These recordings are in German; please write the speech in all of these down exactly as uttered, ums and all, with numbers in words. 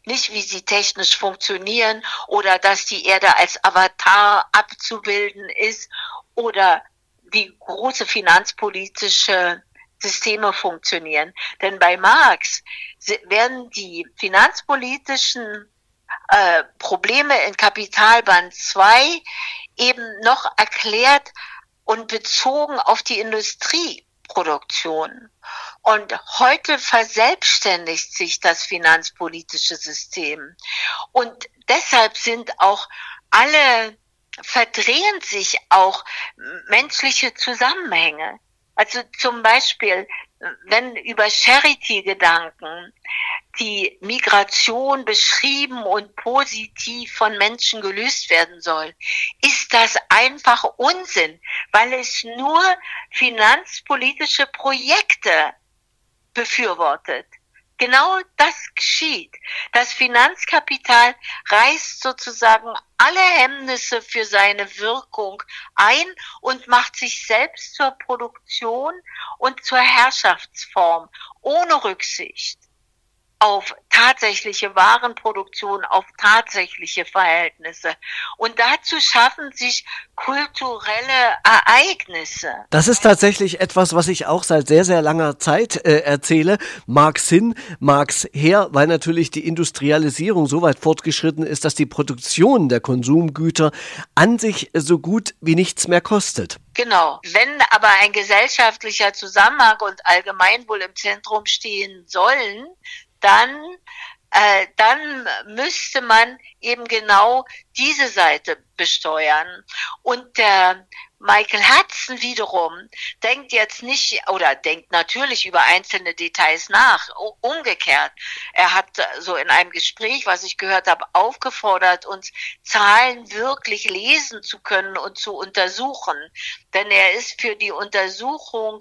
nicht wie sie technisch funktionieren oder dass die Erde als Avatar abzubilden ist oder wie große finanzpolitische Systeme funktionieren. Denn bei Marx werden die finanzpolitischen äh, Probleme in Kapitalband zwei eben noch erklärt und bezogen auf die Industrieproduktion. Und heute verselbstständigt sich das finanzpolitische System. Und deshalb sind auch alle, verdrehen sich auch menschliche Zusammenhänge. Also zum Beispiel, wenn über Charity-Gedanken die Migration beschrieben und positiv von Menschen gelöst werden soll, ist das einfach Unsinn, weil es nur finanzpolitische Projekte befürwortet. Genau das geschieht. Das Finanzkapital reißt sozusagen alle Hemmnisse für seine Wirkung ein und macht sich selbst zur Produktion und zur Herrschaftsform ohne Rücksicht auf tatsächliche Warenproduktion, auf tatsächliche Verhältnisse. Und dazu schaffen sich kulturelle Ereignisse. Das ist tatsächlich etwas, was ich auch seit sehr, sehr langer Zeit äh, erzähle. Mag's hin, mag's her, weil natürlich die Industrialisierung so weit fortgeschritten ist, dass die Produktion der Konsumgüter an sich so gut wie nichts mehr kostet. Genau. Wenn aber ein gesellschaftlicher Zusammenhang und Allgemeinwohl im Zentrum stehen sollen, dann, äh, dann müsste man eben genau diese Seite besteuern. Und der Michael Hudson wiederum denkt jetzt nicht, oder denkt natürlich über einzelne Details nach, umgekehrt. Er hat so in einem Gespräch, was ich gehört habe, aufgefordert, uns Zahlen wirklich lesen zu können und zu untersuchen. Denn er ist für die Untersuchung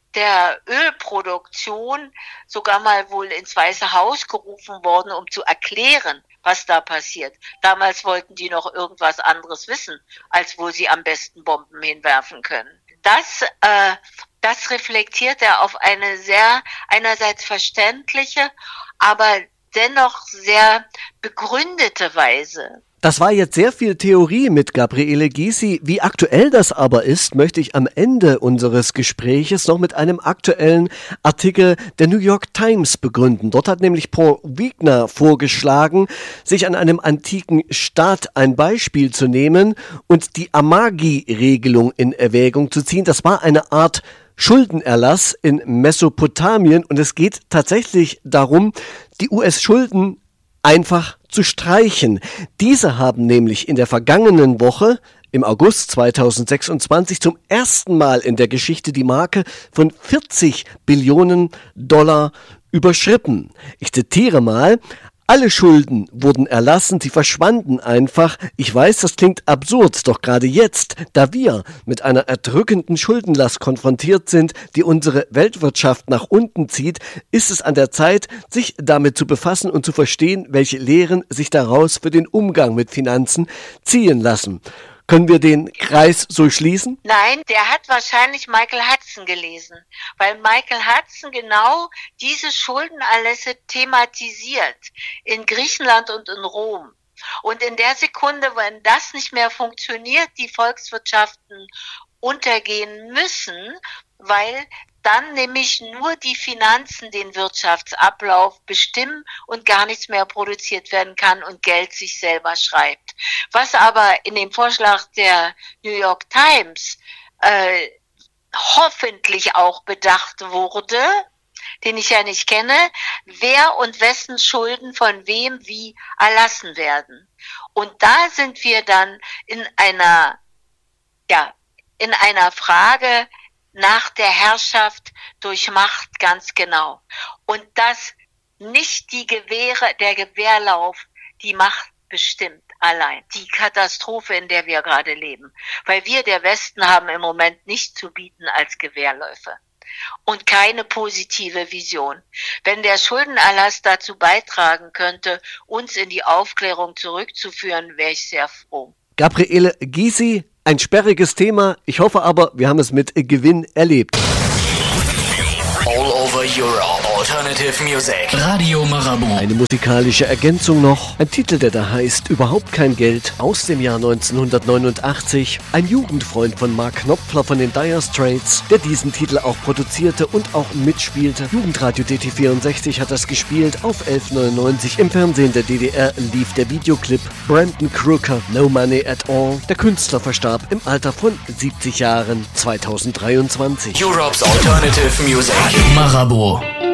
der Ölproduktion sogar mal wohl ins Weiße Haus gerufen worden, um zu erklären, was da passiert. Damals wollten die noch irgendwas anderes wissen, als wo sie am besten Bomben hinwerfen können. Das, äh, das reflektiert er auf eine sehr einerseits verständliche, aber dennoch sehr begründete Weise. Das war jetzt sehr viel Theorie mit Gabriele Gysi. Wie aktuell das aber ist, möchte ich am Ende unseres Gespräches noch mit einem aktuellen Artikel der New York Times begründen. Dort hat nämlich Paul Wigner vorgeschlagen, sich an einem antiken Staat ein Beispiel zu nehmen und die Amagi-Regelung in Erwägung zu ziehen. Das war eine Art Schuldenerlass in Mesopotamien und es geht tatsächlich darum, die U S-Schulden einfach zu streichen. Diese haben nämlich in der vergangenen Woche, im August zweitausendsechsundzwanzig, zum ersten Mal in der Geschichte die Marke von vierzig Billionen Dollar überschritten. Ich zitiere mal: Alle Schulden wurden erlassen, sie verschwanden einfach. Ich weiß, das klingt absurd, doch gerade jetzt, da wir mit einer erdrückenden Schuldenlast konfrontiert sind, die unsere Weltwirtschaft nach unten zieht, ist es an der Zeit, sich damit zu befassen und zu verstehen, welche Lehren sich daraus für den Umgang mit Finanzen ziehen lassen. Können wir den Kreis so schließen? Nein, der hat wahrscheinlich Michael Hudson gelesen, weil Michael Hudson genau diese Schuldenerlässe thematisiert in Griechenland und in Rom. Und in der Sekunde, wenn das nicht mehr funktioniert, die Volkswirtschaften untergehen müssen, weil dann nämlich nur die Finanzen den Wirtschaftsablauf bestimmen und gar nichts mehr produziert werden kann und Geld sich selber schreibt. Was aber in dem Vorschlag der New York Times äh, hoffentlich auch bedacht wurde, den ich ja nicht kenne, wer und wessen Schulden von wem wie erlassen werden. Und da sind wir dann in einer, ja, in einer Frage nach der Herrschaft durch Macht ganz genau. Und dass nicht die Gewehre, der Gewehrlauf die Macht bestimmt allein. Die Katastrophe, in der wir gerade leben. Weil wir, der Westen, haben im Moment nichts zu bieten als Gewehrläufe. Und keine positive Vision. Wenn der Schuldenerlass dazu beitragen könnte, uns in die Aufklärung zurückzuführen, wäre ich sehr froh. Gabriele Gysi, ein sperriges Thema. Ich hoffe aber, wir haben es mit Gewinn erlebt. All over Europe. Alternative Music. Radio Marabout. Eine musikalische Ergänzung noch. Ein Titel, der da heißt Überhaupt kein Geld, aus dem Jahr neunzehnhundertneunundachtzig. Ein Jugendfreund von Mark Knopfler von den Dire Straits, der diesen Titel auch produzierte und auch mitspielte. Jugendradio D T vierundsechzig hat das gespielt auf elf neunundneunzig. Im Fernsehen der D D R lief der Videoclip. Brandon Crooker, No Money at All. Der Künstler verstarb im Alter von siebzig Jahren zweitausenddreiundzwanzig. Europe's Alternative Music. Marabout.